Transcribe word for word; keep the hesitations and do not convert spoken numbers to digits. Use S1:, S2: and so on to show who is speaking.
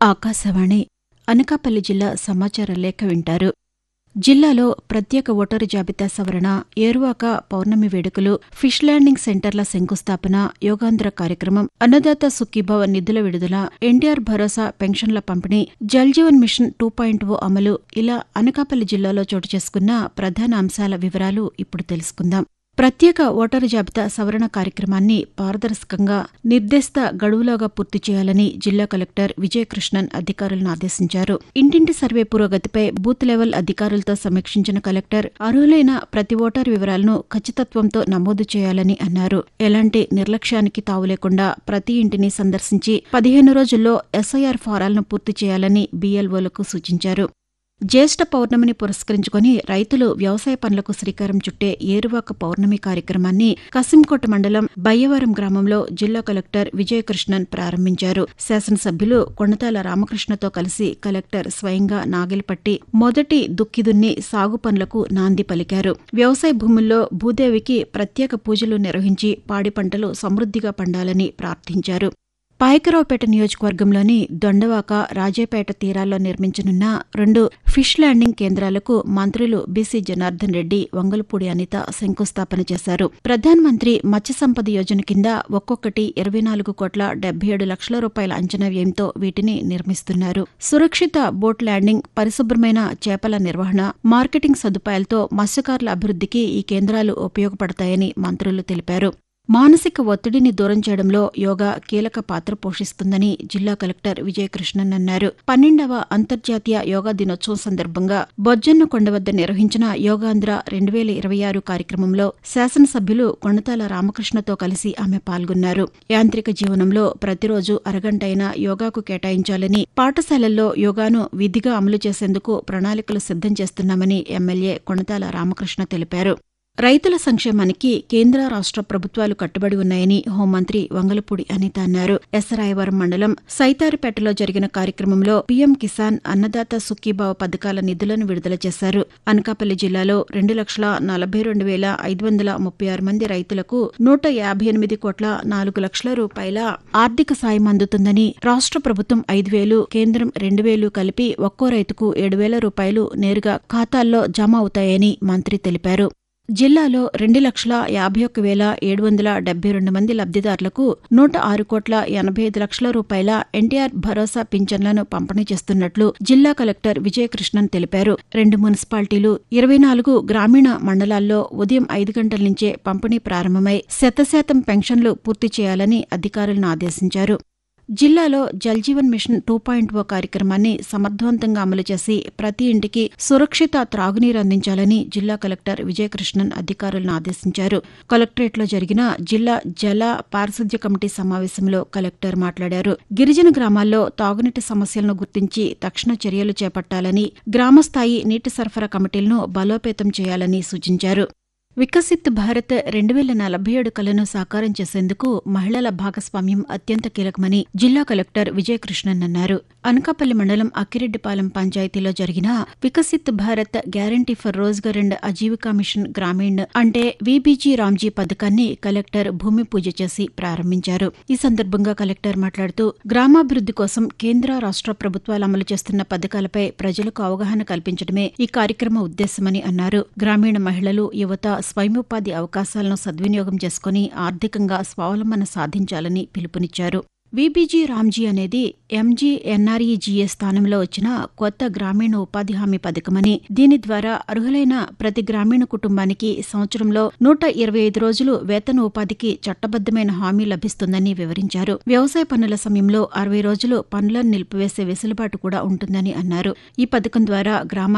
S1: ఆకాశవాణి అనకాపల్లి జిల్లా సమాచార లేఖ వింటారు. జిల్లాలో ప్రత్యేక ఓటరు జాబితా సవరణ, ఏరువాక పౌర్ణమి వేడుకలు, ఫిష్ ల్యాండింగ్ సెంటర్ల శంకుస్థాపన, యోగాంధ్ర కార్యక్రమం, అన్నదాత సుఖీభవ నిధుల విడుదల, ఎన్టీఆర్ భరోసా పెన్షన్ల పంపిణీ, Jal Jeevan machine two point ఓ అమలు ఇలా అనకాపల్లి జిల్లాలో చోటు చేసుకున్న ప్రధాన అంశాల వివరాలు ఇప్పుడు తెలుసుకుందాం. ప్రత్యేక ఓటరు జాబితా సవరణ కార్యక్రమాన్ని పారదర్శకంగా, నిర్దేశిత గడువులోగా పూర్తి చేయాలని జిల్లా కలెక్టర్ విజయకృష్ణన్ అధికారులను ఆదేశించారు. ఇంటింటి సర్వే పురోగతిపై బూత్ లెవెల్ అధికారులతో సమీక్షించిన కలెక్టర్ అర్హులైన ప్రతి ఓటరు వివరాలను ఖచ్చితత్వంతో నమోదు చేయాలని అన్నారు. ఎలాంటి నిర్లక్ష్యానికి తావు లేకుండా ప్రతి ఇంటిని సందర్శించి పదిహేను రోజుల్లో ఎస్ఐఆర్ ఫారాలను పూర్తి చేయాలని బీఎల్ఓలకు సూచించారు. జ్యేష్ఠ పౌర్ణమిని పురస్కరించుకుని రైతులు వ్యవసాయ పనులకు శ్రీకారం చుట్టే ఏరువాక పౌర్ణమి కార్యక్రమాన్ని కసింకోట మండలం బయ్యవరం గ్రామంలో జిల్లా కలెక్టర్ విజయకృష్ణన్ ప్రారంభించారు. శాసనసభ్యులు కొండతాల రామకృష్ణతో కలిసి కలెక్టర్ స్వయంగా నాగలిపట్టి మొదటి దుక్కిదున్ని సాగు పనులకు నాంది పలికారు. వ్యవసాయ భూముల్లో భూదేవికి ప్రత్యేక పూజలు నిర్వహించి పాడి పంటలు సమృద్ధిగా పండాలని ప్రార్థించారు. పాయకరావుపేట నియోజకవర్గంలోని దొండవాక, రాజేపేట తీరాల్లో నిర్మించనున్న రెండు ఫిష్ ల్యాండింగ్ కేంద్రాలకు మంత్రులు బీసీ జనార్దన్ రెడ్డి, వంగలపూడి అనిత శంకుస్థాపన చేశారు. ప్రధానమంత్రి మత్స్య సంపద యోజన కింద ఒక్కొక్కటి ఇరవై నాలుగు కోట్ల డెబ్బై ఏడు లక్షల రూపాయల అంచనా వ్యయంతో వీటిని నిర్మిస్తున్నారు. సురక్షిత బోట్ ల్యాండింగ్, పరిశుభ్రమైన చేపల నిర్వహణ, మార్కెటింగ్ సదుపాయాలతో మత్స్యకారుల అభివృద్ధికి ఈ కేంద్రాలు ఉపయోగపడతాయని మంత్రులు తెలిపారు. మానసిక ఒత్తిడిని దూరం చేయడంలో యోగా కీలక పాత్ర పోషిస్తుందని జిల్లా కలెక్టర్ విజయకృష్ణన్ అన్నారు. పన్నెండవ అంతర్జాతీయ యోగా దినోత్సవం సందర్భంగా బొజ్జన్న కొండ వద్ద నిర్వహించిన యోగాంధ్ర రెండు వేల ఇరవై ఆరు కార్యక్రమంలో శాసనసభ్యులు కొండతాల రామకృష్ణతో కలిసి ఆమె పాల్గొన్నారు. యాంత్రిక జీవనంలో ప్రతిరోజు అరగంటైనా యోగాకు కేటాయించాలని, పాఠశాలల్లో యోగాను విధిగా అమలు చేసేందుకు ప్రణాళికలు సిద్ధం చేస్తున్నామని ఎమ్మెల్యే కొండతాల రామకృష్ణ తెలిపారు. రైతుల సంక్షేమానికి కేంద్ర రాష్ట్ర ప్రభుత్వాలు కట్టుబడి ఉన్నాయని హోంమంత్రి వంగలపూడి అనిత అన్నారు. ఎసరాయవరం మండలం సైతారిపేటలో జరిగిన కార్యక్రమంలో పీఎం కిసాన్, అన్నదాత సుఖీభావ పథకాల నిధులను విడుదల చేశారు. అనకాపల్లి జిల్లాలో రెండు లక్షల నలభై రెండు వేల ఐదు వందల ముప్పై ఆరు మంది రైతులకు నూట యాభై ఎనిమిది కోట్ల నాలుగు లక్షల రూపాయల ఆర్థిక సాయం అందుతుందని, రాష్ట్ర ప్రభుత్వం ఐదు వేలు, కేంద్రం రెండు వేలు కలిపి ఒక్కో రైతుకు ఏడు వేల రూపాయలు నేరుగా ఖాతాల్లో జమ అవుతాయని మంత్రి తెలిపారు. జిల్లాలో రెండు లక్షల యాభై ఒక్క వేల ఏడు వందల డెబ్బై రెండు మంది లబ్దిదారులకు నూట ఆరు కోట్ల ఎనభై ఐదు లక్షల రూపాయల ఎన్టీఆర్ భరోసా పింఛన్లను పంపిణీ చేస్తున్నట్లు జిల్లా కలెక్టర్ విజయకృష్ణన్ తెలిపారు. రెండు మున్సిపాలిటీలు, ఇరవై నాలుగు గ్రామీణ మండలాల్లో ఉదయం ఐదు గంటల నుంచే పంపిణీ ప్రారంభమై శతశాతం పెన్షన్లు పూర్తి చేయాలని అధికారులను ఆదేశించారు. జిల్లాలో Jal Jeevan machine two point ఓ కార్యక్రమాన్ని సమర్థవంతంగా అమలు చేసి ప్రతి ఇంటికి సురక్షిత త్రాగునీరు అందించాలని జిల్లా కలెక్టర్ విజయకృష్ణన్ అధికారులను ఆదేశించారు. కలెక్టరేట్లో జరిగిన జిల్లా జల పారిశుద్ధ్య కమిటీ సమావేశంలో కలెక్టర్ మాట్లాడారు. గిరిజన గ్రామాల్లో తాగునీటి సమస్యలను గుర్తించి తక్షణ చర్యలు చేపట్టాలని, గ్రామస్థాయి నీటి సరఫరా కమిటీలను బలోపేతం చేయాలని సూచించారు. వికసిత్ భారత్ రెండు వేల నలభై ఏడు కలను సాకారం చేసేందుకు మహిళల భాగస్వామ్యం అత్యంత కీలకమని జిల్లా కలెక్టర్ విజయకృష్ణన్ అన్నారు. అనకాపల్లి మండలం అక్కిరెడ్డిపాలెం పంచాయతీలో జరిగిన Viksit Bharat guarantee for Rozgar and Ajeevika machine Grameen అంటే వీబీజీ రామ్జీ పథకాన్ని కలెక్టర్ భూమి పూజ చేసి ప్రారంభించారు. ఈ సందర్భంగా కలెక్టర్ మాట్లాడుతూ గ్రామాభివృద్ధి కోసం కేంద్ర రాష్ట్ర ప్రభుత్వాలు అమలు చేస్తున్న పథకాలపై ప్రజలకు అవగాహన కల్పించడమే ఈ కార్యక్రమ ఉద్దేశమని అన్నారు. గ్రామీణ మహిళలు, యువత స్వయంఉపాధి అవకాశాలను సద్వినియోగం చేసుకుని ఆర్థికంగా స్వావలంబన సాధించాలని పిలుపునిచ్చారు. వీబీజీ రామ్జీ అనేది ఎంజీఎన్ఆర్ఈజీఏ స్థానంలో వచ్చిన కొత్త గ్రామీణ ఉపాధి హామీ పథకమని, దీని ద్వారా అర్హులైన ప్రతి గ్రామీణ కుటుంబానికి సంవత్సరంలో నూట ఇరవై ఐదు రోజులు వేతన ఉపాధికి చట్టబద్దమైన హామీ లభిస్తుందని వివరించారు. వ్యవసాయ పనుల సమయంలో అరవై రోజులు పనులను నిలిపివేసే వెసులుబాటు కూడా ఉంటుందని అన్నారు. ఈ పథకం ద్వారా గ్రామ